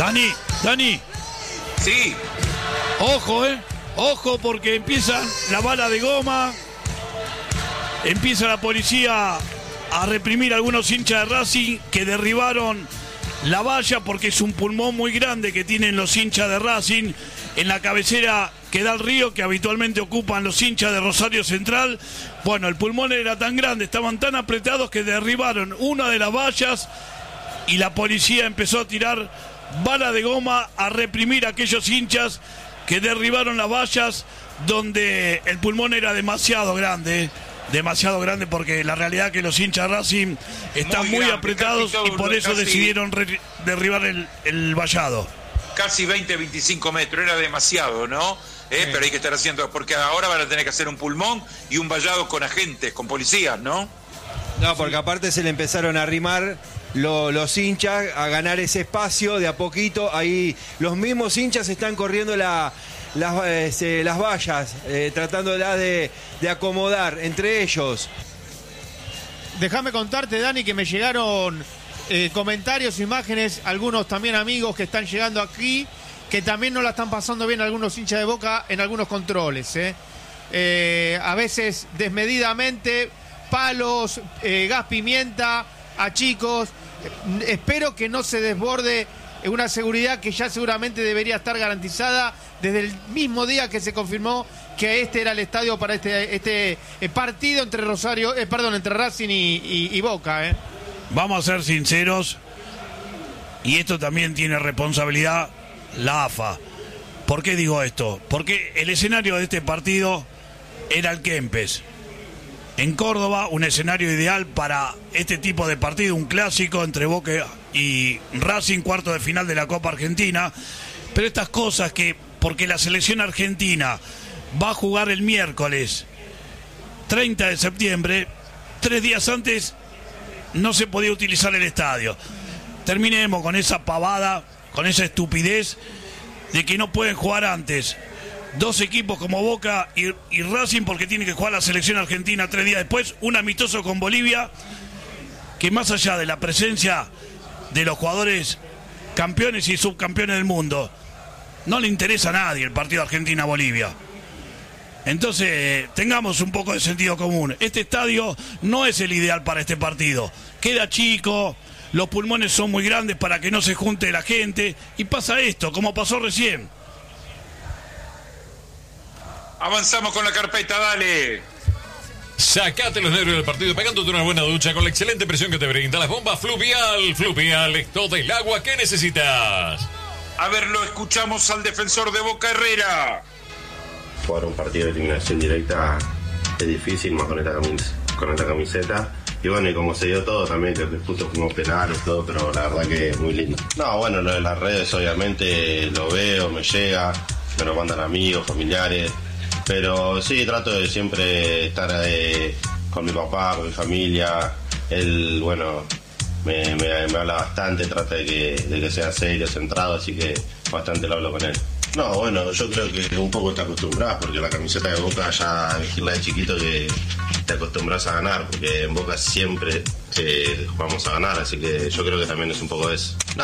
Dani. Sí. Ojo porque empieza la bala de goma. Empieza la policía a reprimir a algunos hinchas de Racing que derribaron la valla porque es un pulmón muy grande que tienen los hinchas de Racing en la cabecera que da al río, que habitualmente ocupan los hinchas de Rosario Central. Bueno, el pulmón era tan grande, estaban tan apretados que derribaron una de las vallas y la policía empezó a tirar bala de goma a reprimir a aquellos hinchas que derribaron las vallas donde el pulmón era demasiado grande porque la realidad es que los hinchas de Racing están muy apretados y por eso decidieron derribar el vallado. Casi 20-25 metros, era demasiado, ¿no? Sí. Pero hay que estar haciendo, porque ahora van a tener que hacer un pulmón y un vallado con agentes, con policías, ¿no? No, porque aparte se le empezaron a arrimar los hinchas a ganar ese espacio de a poquito. Ahí los mismos hinchas están corriendo las vallas, tratándolas de acomodar entre ellos. Déjame contarte, Dani, que me llegaron comentarios, imágenes, algunos también amigos que están llegando aquí, que también no la están pasando bien algunos hinchas de Boca en algunos controles. A veces desmedidamente, palos, gas pimienta a chicos. Espero que no se desborde una seguridad que ya seguramente debería estar garantizada desde el mismo día que se confirmó que este era el estadio para este partido entre entre Racing y Boca. Vamos a ser sinceros, y esto también tiene responsabilidad la AFA. ¿Por qué digo esto? Porque el escenario de este partido era el Kempes. En Córdoba, un escenario ideal para este tipo de partido, un clásico entre Boca y Racing, cuarto de final de la Copa Argentina. Pero estas cosas porque la selección argentina va a jugar el miércoles 30 de septiembre, 3 días antes no se podía utilizar el estadio. Terminemos con esa pavada, con esa estupidez de que no pueden jugar antes dos equipos como Boca y Racing porque tiene que jugar la selección argentina 3 días después, un amistoso con Bolivia, que más allá de la presencia de los jugadores campeones y subcampeones del mundo, no le interesa a nadie el partido Argentina-Bolivia. Entonces, tengamos un poco de sentido común. Este estadio no es el ideal para este partido. Queda chico, los pulmones son muy grandes para que no se junte la gente, y pasa esto, como pasó recién. Avanzamos con la carpeta, dale. Sacate los nervios del partido pegándote una buena ducha con la excelente presión que te brinda las bombas Fluvial. Fluvial es todo el agua que necesitas. A ver, lo escuchamos al defensor de Boca, Herrera. Jugar un partido de eliminación directa es difícil, más con esta camiseta. Y bueno, y como se dio todo también, que justo fuimos penales, todo, pero la verdad que es muy lindo. No, bueno, lo de las redes obviamente lo veo, me llega, me lo mandan amigos, familiares. Pero sí, trato de siempre estar con mi papá, con mi familia. Él, bueno, me habla bastante, trata de que sea serio, centrado, así que bastante lo hablo con él. No, bueno, yo creo que un poco te acostumbras, porque la camiseta de Boca ya elegirla de chiquito que te acostumbras a ganar, porque en Boca siempre vamos a ganar, así que yo creo que también es un poco eso.